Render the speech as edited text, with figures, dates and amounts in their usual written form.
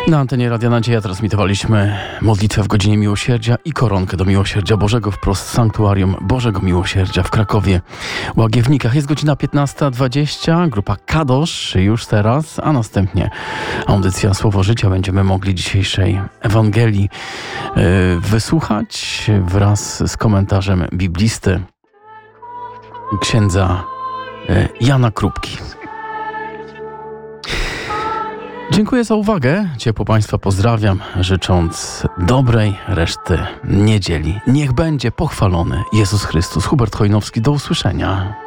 Na antenie Radia Nadzieja transmitowaliśmy modlitwę w godzinie miłosierdzia i koronkę do miłosierdzia Bożego wprost z Sanktuarium Bożego Miłosierdzia w Krakowie, Łagiewnikach. Jest godzina 15:20, grupa Kadosz już teraz, a następnie audycja Słowo Życia. Będziemy mogli dzisiejszej Ewangelii wysłuchać wraz z komentarzem biblisty księdza Jana Krupki. Dziękuję za uwagę. Ciepło Państwa pozdrawiam, życząc dobrej reszty niedzieli. Niech będzie pochwalony Jezus Chrystus. Hubert Chojnowski, do usłyszenia.